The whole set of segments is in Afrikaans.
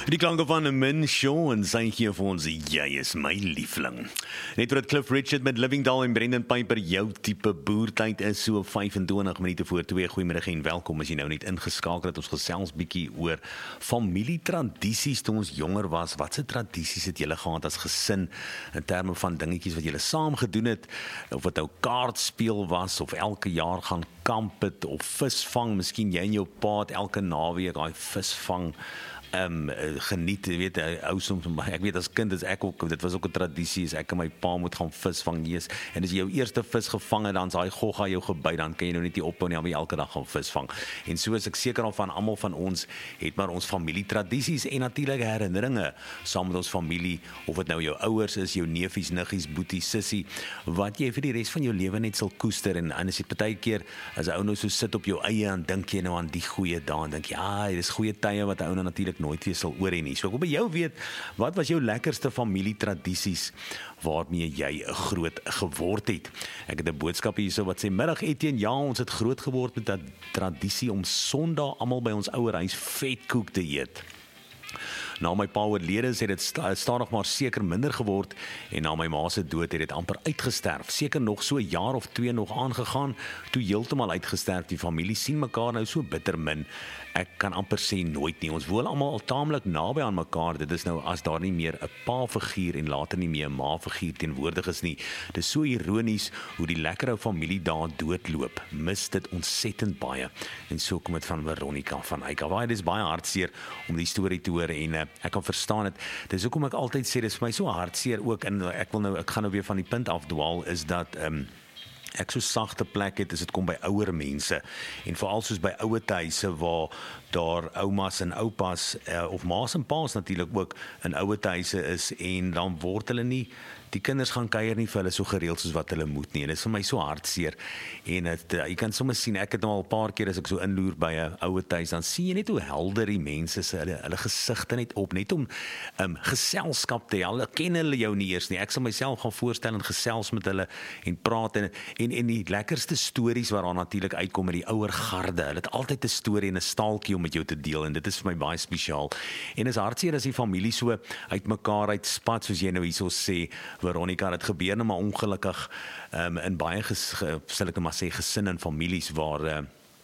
Die klanke van 'n Min Show en sy gee vir ons jy is my liefling. Net wat Cliff Richard met Livingdale en Brendan Piper jou tipe boertyd is so 25 minute voor 2. Goeiemiddag en welkom as jy nou net ingeskakel het. Ons gesels bietjie oor familietradisies toe ons jonger was. Watse tradisies het julle gehad as gesin in terme van dingetjies wat julle saam gedoen het, of wat nou kaartspeel was of elke jaar gaan kamp het of visvang, miskien jy en jou pa het elke naweek daai visvang geniet, jy weet, ou soms, ek weet as kind is ek ook, dit was ook 'n tradisie, is ek en my pa moet gaan visvang, yes, en as jy jou eerste vis gevang het, dan is daai gogga jou gebyt, dan kan jy nou net nie ophou nie, maar elke dag gaan visvang, en so is ek seker al van almal van ons, het maar ons familietradisies, en natuurlik herinneringe, saam met ons familie, of het nou jou ouers is, jou neefies, niggies, boetie, sissie, wat jy vir die res van jou lewe net sal koester, en as jy partykeer, as 'n ou nou so sit op jou eie, dan dink jy nou aan die goeie dae, en dink jy, ja, dis goeie tye wat 'n ou nou natuurlik nooit weer sal oor hê nie. So ek wil by jou weet, wat was jou lekkerste familietradisies waarmee jy groot geword het? Ek het 'n boodskap hierso wat sê, middag Etienne, ja, ons het groot geword met 'n tradisie om Sondag almal by ons ouer huis vetkoek te eet. Na my pa oorlede het dit stadig maar seker minder geword en na my ma se dood het dit amper uitgesterf. Seker nog so 'n jaar of 2 nog aangegaan, toe heeltemal uitgesterf. Die familie sien mekaar nou so bitter min. Ek kan amper sê nooit nie. Ons woon almal al taamlik naby aan mekaar. Dit is nou as daar nie meer 'n pa-figuur en later nie meer 'n ma-figuur teenwoordig is nie. Dis so ironies hoe die lekker ou familie daar doodloop. Mis dit ontsettend baie. En so kom dit van Veronica van Eyck. Baie dis baie hartseer om die storie te hoor en ek kan verstaan dit. Dis hoekom ek altyd sê dis vir my so hartseer ook, en ek gaan nou weer van die punt afdwaal, is dat ek so sagte plek het, as dit kom by ouer mense, en veral soos by ouer huise waar daar oumas en oupas, of maas en paas natuurlik ook in ouer huise is, en dan word hulle nie, die kinders gaan kuier nie vir hulle so gereeld soos wat hulle moet nie, en dit is vir my so hartseer, en jy kan sommer sien, ek het nou al 'n paar keer as ek so inloer by 'n ouer huis, dan sien jy net hoe helder die mense se, hulle gesigte net op, net om geselskap te hê, hulle ken hulle jou nie eers nie, ek sal myself gaan voorstel en gesels met hulle, en praat, en die lekkerste stories waaraan natuurlik uitkom met die ouer garde, hulle het altyd 'n storie en 'n staaltjie om met jou te deel, en dit is vir my baie spesiaal, en is hartseer as die familie so uit mekaar uitspat, soos jy nou hierso sê, Veronica, dit gebeur nou maar ongelukkig in baie sal ek maar sê gesinne en families waar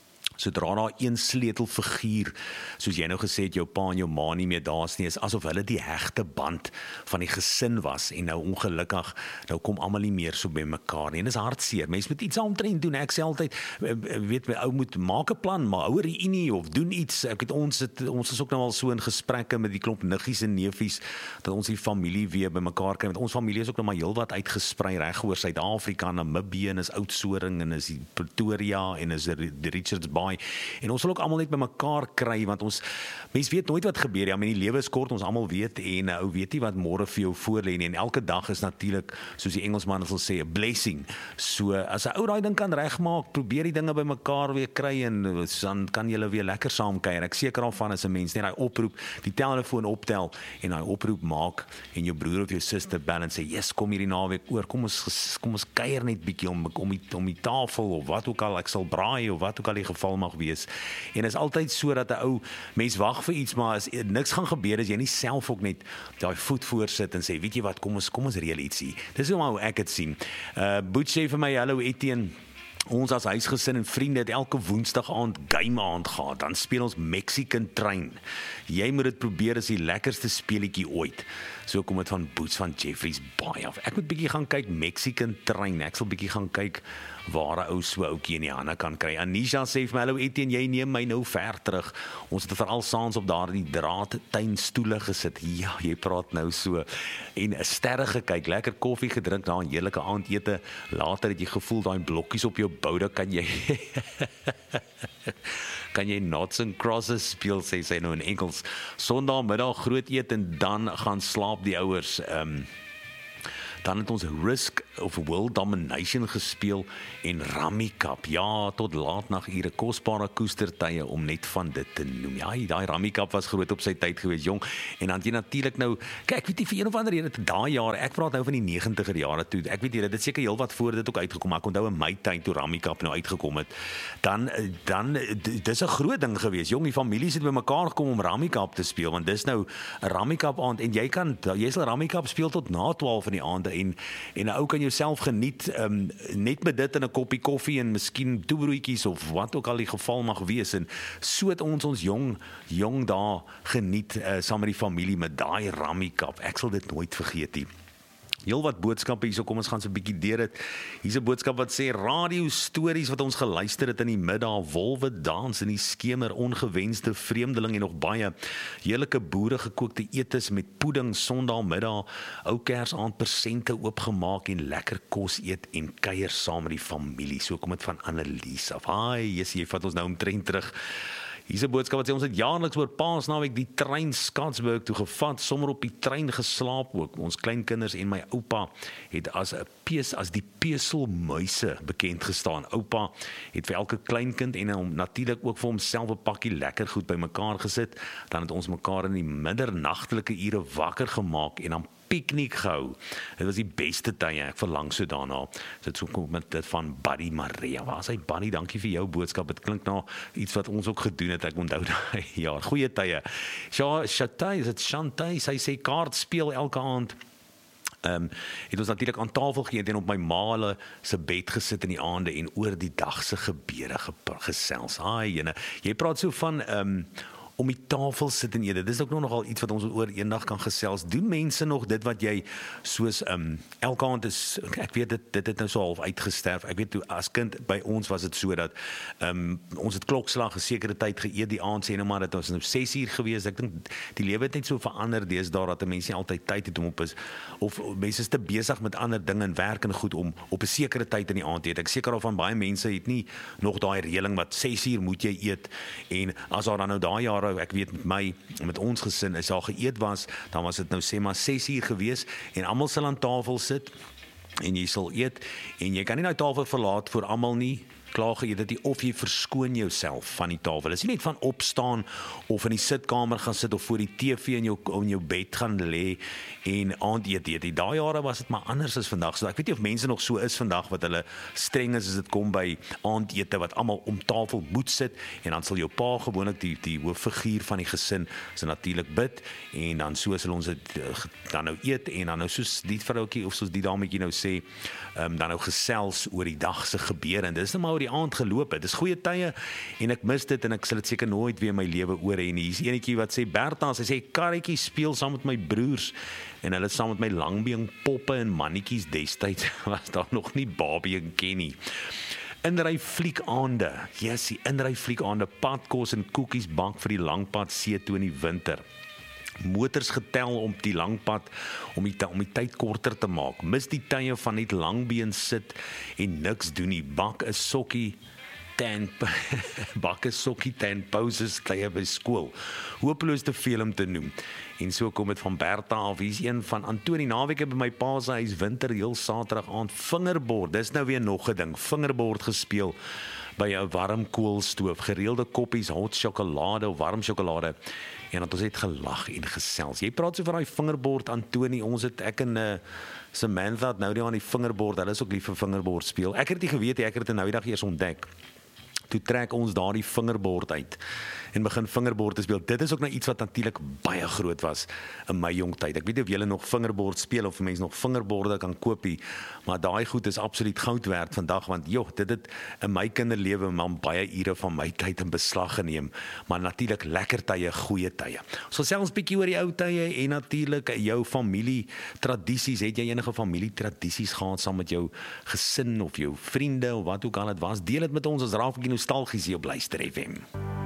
sodra daar een sleutelfiguur, soos jy nou gesê het, jou pa en jou ma nie meer daar is nie, is asof hulle die hegte band van die gesin was, en nou ongelukkig, nou kom almal nie meer so by mekaar nie, en dis hartseer, mense moet iets aantrend doen, ek sê altyd, weet my ou moet maak 'n plan, maar hou 'n reunie of doen iets, ons is ook nou al so in gesprekke met die klomp niggies en neefies, dat ons die familie weer by mekaar kry, want ons familie is ook nou maar heelwat uitgesprei reg oor Suid-Afrika, Namibië, en is Oudtshoorn, en is die Pretoria, en is die Richards Bay, en ons sal ook almal net by mekaar kry, want mens weet nooit wat gebeur, ja, die lewe is kort, ons almal weet, en ou weet nie wat môre vir jou voorlê nie, en elke dag is natuurlik, soos die Engelsman sal sê, 'n blessing, so as 'n ou daai ding kan regmaak, probeer die dinge by mekaar weer kry, en dan kan julle weer lekker saam kuier, ek seker al van as 'n mens net daai oproep, die telefoon optel, en daai oproep maak, en jou broer of jou suster bel en sê, yes, kom hierdie naweek oor, kom ons kuier net bietjie om die tafel, of wat ook al, ek sal braai, of wat ook al die geval mag wees, en is altyd so dat 'n ou mens wag vir iets, maar as niks gaan gebeur, as jy nie self ook net daai voet voorsit en sê, weet jy wat, kom ons reël ietsie, dis hoe ek dit sien. Boet sê vir my, hallo Etienne, ons as huisgesin en vriende het elke woensdag aand game aand gehad, dan speel ons Mexican Train. Jy moet dit probeer, is die lekkerste speletjie ooit. So kom dit van Boots van Jeffries Bay af. Ek moet bietjie gaan kyk Mexican Train, ek sal bietjie gaan kyk waar 'n ou so ouetjie in die hande kan kry. Anisha sê vir my, hallo Etienne, jy neem my nou ver terug. Ons het veral saans op daardie draadtuinstoele gesit. Ja, jy praat nou so. En 'n sterre gekyk, lekker koffie gedrink, na 'n heerlike aandete. Later het jy gevoel daai blokkies op jou boude kan jy kan jy knots and crosses speel, sê sy nou in Engels. Sondagmiddag groot eet en dan gaan slaap die ouers. Dan het ons Risk of World Domination gespeel en Rummy Cup. Ja, tot laatnagure, kosbare koestertye om net van dit te noem. Ja, daai Rummy Cup was groot op sy tyd geweest, jong. En dan jy natuurlik nou, kyk, ek weet nie vir een of ander rede daai jare, ek praat nou van die 90er jare toe. Ek weet nie, dit het seker heel wat voor dit ook uitgekom, maar ek onthou in my tyd toe Rummy Cup nou uitgekom het. Dan dis 'n groot ding geweest. Jong, die families het bymekaar gekom om Rummy Cup te speel, want dis nou 'n Rummy Cup aand en jy sal Rummy Cup speel tot na 12 in die aande en 'n ou kan jouself geniet net met dit in 'n koppie koffie en miskien toebroodjies of wat ook al die geval mag wees en so het ons jong daar geniet saam met die familie met daai Rummy Cup. Ek sal dit nooit vergeet nie. Heel wat boodskappe hierso, kom ons gaan so 'n bietjie deur dit. Hier's 'n boodskap wat sê radio stories wat ons geluister het in die middag, wolwe dans in die skemer, ongewenste vreemdeling en nog baie heerlike boere gekookte etes met pudding Sondagmiddag, ou Kersaand persente oopgemaak en lekker kos eet en kuier saam met die familie. So kom dit van Annelies af. Haai, jy vat ons nou omtrent terug. Hier is 'n boodskap wat sê ons het jaarliks oor Paasnaweek die trein Scottsburg toe gevat, sommer op die trein geslaap ook. Ons kleinkinders en my oupa het as die peselmuise bekend gestaan. Oupa het vir elke kleinkind en hom natuurlik ook vir homself 'n pakkie lekker goed bymekaar gesit. Dan het ons mekaar in die middernagtelike ure wakker gemaak en dan piknik gehou. Dit was die beste tye, ek verlang so daarna. Dit so kom met dit van Buddy Maria. Waar is hy Buddy? Dankie vir jou boodskap. Dit klink na iets wat ons ook gedoen het. Ek onthou daai jaar. Goeie tye. Shantai, sy sê kaart speel elke aand. Het ons natuurlik aan tafel geëet en op my ma se bed gesit in die aande en oor die dag se gebeure gesels. Haai, jy praat so van om die tafel sit en eet. Dit is ook nogal iets wat ons oor eendag kan gesels. Doen mense nog dit wat jy soos elke aand is, ek weet dit het nou so half uitgesterf. Ek weet toe as kind by ons was dit so dat ons het klokslag 'n sekere tyd geëet die aand, sê nou maar dit was nou 6 uur gewees. Ek dink die lewe het net so verander deesdae dat mense nie altyd tyd het om of mense is te besig met ander dinge en werk en goed om op 'n sekere tyd in die aand te eet. Ek seker al van baie mense het nie nog daai reëling wat 6 uur moet jy eet en as daar dan nou daai jare, ek weet met ons gesin is daar geëet was, dan was dit nou sê maar 6 uur gewees en almal sal aan tafel sit en jy sal eet en jy kan nie daai tafel verlaat voor almal nie klaar geëet het of jy verskoon jouself van die tafel. Dit is nie net van opstaan of in die sitkamer gaan sit of voor die TV in jou bed gaan lê en aandeet eet. Die daai jare was dit maar anders as vandag. So ek weet nie of mense nog so is vandag wat hulle streng is as dit kom by aandete wat almal om tafel moet sit en dan sal jou pa gewoonlik die hooffiguur van die gesin se natuurlik bid en dan so sal ons dit dan nou eet en dan nou soos die vrouutjie of soos die dametjie nou sê dan nou gesels oor die dag se gebeure en dis nou maar die aand geloop het. Dis goeie tye en ek mis dit en ek sal dit seker nooit weer in my lewe oor hê nie. Hier's enetjie wat sê Bertha, sy sê karretjie speel saam met my broers en hulle saam met my langbeen poppe en mannetjies destyds was daar nog nie Barbie en Kenny. Inry fliekaande. Yes, die inry fliekaande, padkos en koekies bak vir die langpad see toe in die winter. Motors getel op die langpad om die tyd korter te maak. Mis die tye van net langbeen sit en niks doen nie. Bak 'n sokkie ten pauses tye by skool. Hopeloos te veel om te noem. En so kom dit van Bertha af. Hier's een van Antonie naweek by my pa se huis winter heel Saterdag aand fingerbord. Dis nou weer nog 'n ding. Fingerbord gespeel by 'n warm koolstoof, gereelde koppies hot sjokolade of warm sjokolade. En dat ons het gelag en gesels. Jy praat so van daai fingerbord, Antonie. Ek en Samantha het nou die aan die fingerbord. Hulle is ook lief vir fingerbord speel. Ek het nie geweet ek het dit nou die dag eers ontdek. Toe trek ons daardie fingerbord uit en begin fingerbord te speel. Dit is ook nou iets wat natuurlik baie groot was in my jong tyd. Ek weet nie of julle nog fingerbord speel of mense nog fingerborde kan koop nie, maar daai goed is absoluut goud werd vandag want dit het in my kinderlewe man baie ure van my tyd in beslag geneem, maar natuurlik lekker tye, goeie tye. Ons sal selfs 'n bietjie oor die ou tye en natuurlik jou familie tradisies. Het jy enige familie tradisies gehad saam met jou gesin of jou vriende of wat ook al dit was? Deel dit met ons, ons raak 'n bietjie nostalgies hier op Luister FM.